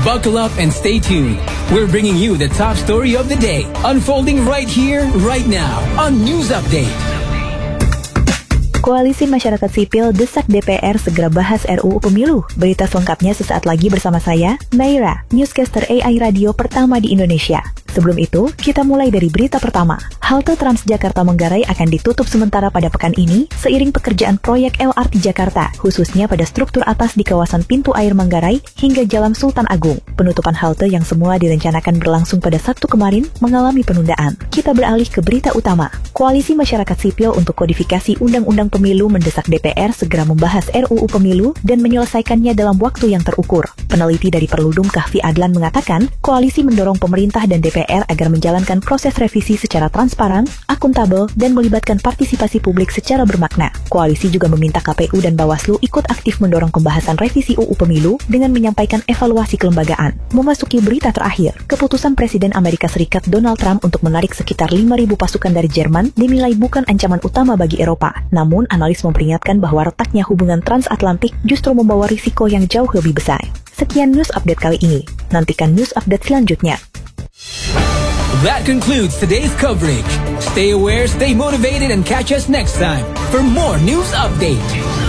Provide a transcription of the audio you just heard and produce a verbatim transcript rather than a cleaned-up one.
Buckle up and stay tuned. We're bringing you the top story of the day, unfolding right here, right now, on News Update. Koalisi Masyarakat Sipil desak D P R segera bahas R U U Pemilu. Berita selengkapnya sesaat lagi bersama saya, Naira, newscaster A I radio pertama di Indonesia. Sebelum itu, kita mulai dari berita pertama. Halte Transjakarta Manggarai akan ditutup sementara pada pekan ini seiring pekerjaan proyek L R T Jakarta, khususnya pada struktur atas di kawasan Pintu Air Manggarai hingga Jalan Sultan Agung. Penutupan halte yang semula direncanakan berlangsung pada Sabtu kemarin mengalami penundaan. Kita beralih ke berita utama. Koalisi Masyarakat Sipil untuk Kodifikasi Undang-Undang Pemilu mendesak D P R segera membahas R U U Pemilu dan menyelesaikannya dalam waktu yang terukur. Peneliti dari Perludem Kahfi Adlan mengatakan, koalisi mendorong pemerintah dan D P R agar menjalankan proses revisi secara transparan, akuntabel, dan melibatkan partisipasi publik secara bermakna. Koalisi juga meminta K P U dan Bawaslu ikut aktif mendorong pembahasan revisi U U Pemilu dengan menyampaikan evaluasi kelembagaan. Memasuki berita terakhir, keputusan Presiden Amerika Serikat Donald Trump untuk menarik sekitar lima ribu pasukan dari Jerman dinilai bukan ancaman utama bagi Eropa. Namun, analis memperingatkan bahwa retaknya hubungan transatlantik justru membawa risiko yang jauh lebih besar. Sekian news update kali ini. Nantikan news update selanjutnya. That concludes today's coverage. Stay aware, stay motivated, and catch us next time for more news updates.